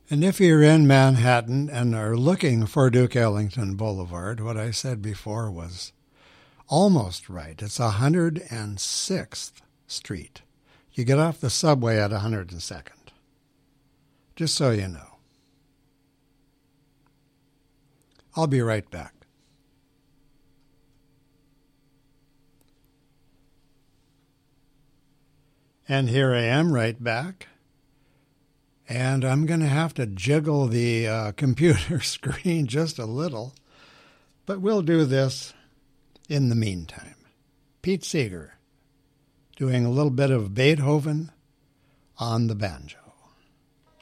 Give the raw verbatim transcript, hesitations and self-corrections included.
And if you're in Manhattan and are looking for Duke Ellington Boulevard, what I said before was almost right. It's one hundred sixth Street. You get off the subway at one hundred second. Just so you know. I'll be right back. And here I am right back. And I'm going to have to jiggle the uh, computer screen just a little. But we'll do this in the meantime. Pete Seeger doing a little bit of Beethoven on the banjo.